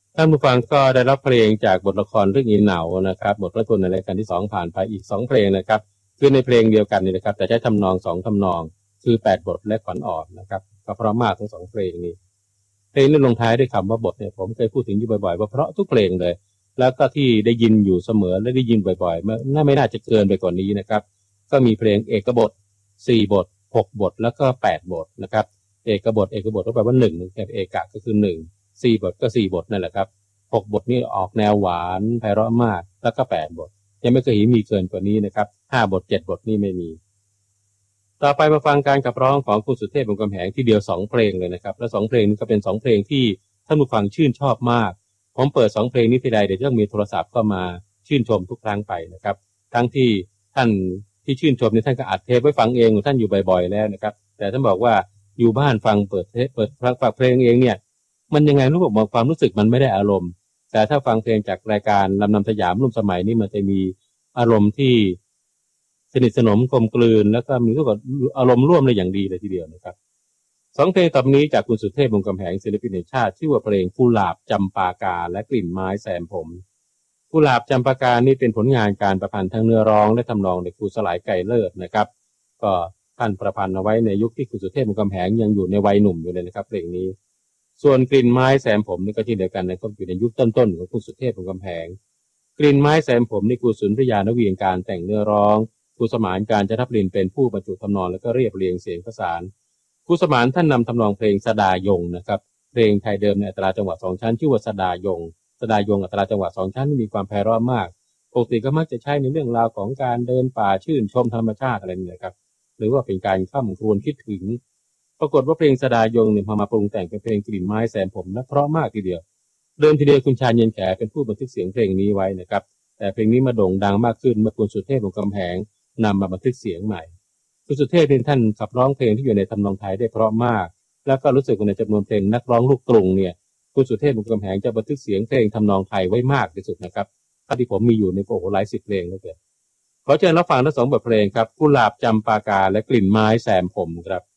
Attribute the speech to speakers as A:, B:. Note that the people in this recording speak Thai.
A: ท่านผู้ฟังก็ได้รับเพลงจากบทละครเรื่องอีเหนานะครับบทละครในรายการที่2ผ่านไปอีก2เพลงนะครับคือในเพลงเดียวกันนี่นะครับแต่ใช้ทำนอง2ทำนองคือ8บทและขวัญอ่อนนะครับก็เพราะมากทั้ง2เพลงนี้เพลงนี้ลงท้ายด้วยคำว่าบทเนี่ยผมเคยพูดถึงอยู่บ่อยๆว่าเพราะทุกเพลงเลยแล้วก็ที่ได้ยินอยู่เสมอและได้ยินบ่อยๆไม่น่าจะเกินไปกว่านี้นะครับก็มีเพลงเอกบท4บท6บทแล้วก็8บทนะครับเอกบทก็แปลว่า1แต่เอกะก็คือ1 4บทก็4บทนั่นแหละครับ6บทนี่ออกแนวหวานไพเราะมากแล้วก็8บทยังไม่เคยเห็นมีเกินกว่านี้นะครับ5บท7บทนี่ไม่มีต่อไปมาฟังการขับร้องของคุณสุเทพวงศ์กำแหงที่เดียว2เพลงเลยนะครับและ2เพลงนี้ก็เป็น2เพลงที่ท่านผู้ฟังชื่นชอบมากผมเปิด2เพลงนี้ทีใดเดี๋ยวจะต้องมีโทรศัพท์เข้ามาชื่นชมทุกครั้งไปนะครับทั้งที่ท่านที่ชื่นชมนี่ท่านก็อัดเทปไว้ฟังเองของท่านอยู่บ่อยๆแล้วนะครับแต่ท่านบอกว่าอยู่บ้านฟังเปิดฟังเพลงเองเนี่ยมันยังไงรู้บอกความรู้สึกมันไม่ได้อารมณ์แต่ถ้าฟังเพลงจากรายการลำนำสยามร่วมสมัยนี่มันจะมีอารมณ์ที่สนิทสนมกลมกลืนแล้วก็มีทุกอารมณ์ร่วมเลยอย่างดีเลยทีเดียวนะครับ2เพลงต่อไปนี้จากคุณสุเทพวงศ์กำแหงศิลปินแห่งชาติชื่อว่าเพลงกุหลาบจำปากาและกลิ่นไม้แซมผมกุหลาบจำปากานี่เป็นผลงานการประพันธ์ทั้งเนื้อร้องและทำนองโดยครูสลายไก่เลิศนะครับก็ท่านประพันธ์เอาไว้ในยุคที่คุณสุเทพวงศ์กำแหงยังอยู่ในวัยหนุ่มอยู่เลยนะครับเพลงนี้ส่วนกลิ่นไม้แซมผมนี่ก็ที่เดียวกันนะครับอยู่ในยุคต้นๆของคุณสุเทพวงศ์กำแหงกลิ่นไม้แซมผมนี่ครูสุนทรยานเวียงการแต่งเนื้อร้องครูสมานการจนทรินเป็นผู้บรรจุทำนองและก็เรียบเรียงเสียงประสานครูสมานท่านนำทำนองเพลงสดายงนะครับเพลงไทยเดิมในอัตราจังหวะ2ชั้นชื่อว่าสดายงอัตราจังหวะ2ชั้นที่มีความไพเราะมากปกติก็มักจะใช้ในเรื่องราวของการเดินป่าชื่นชมธรรมชาติอะไรนี่นะครับหรือว่าเป็นการค่ำครวญคิดถึงปรากฏว่าเพลงสดายงเนี่ยพอมาปรุงแต่งเป็นเพลงกลิ่นไม้แซมผมและเพราะมากทีเดียวเดิมทีเดียวคุณชาญเย็นแขเป็นผู้บันทึกเสียงเพลงนี้ไว้นะครับแต่เพลงนี้มาโด่งดังมากขึ้นเมื่อคุณสุเทพวงศ์กำแหงนำมาบันทึกเสียงใหม่คุณสุเทพเป็นท่านขับร้องเพลงที่อยู่ในทำนองไทยได้เพราะมากแล้วก็รู้สึกว่าในจำนวนเพลงนักร้องลูกกรุงเนี่ยคุณสุเทพวงศ์กำแหงจะบันทึกเสียงเพลงทำนองไทยไว้มากที่สุดนะครับที่ผมมีอยู่ในโอ้โหหลาย10เพลงแล้วเกินขอเชิญรับฟังทั้ง2บทเพลงครับกุหลาบจำปากาและกลิ่นไม้แซมผมครับ